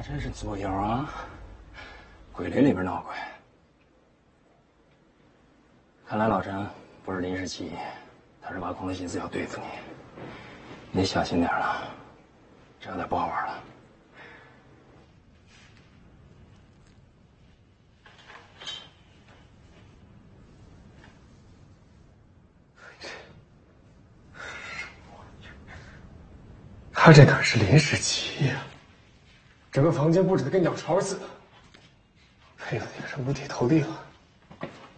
真是作妖啊！鬼林里边闹鬼，看来老陈不是临时起意，他是挖空了心思要对付你。你得小心点了，这有点不好玩了。 他这哪是临时起意啊？整个房间布置的跟鸟巢似的，配合的也是五体投地了。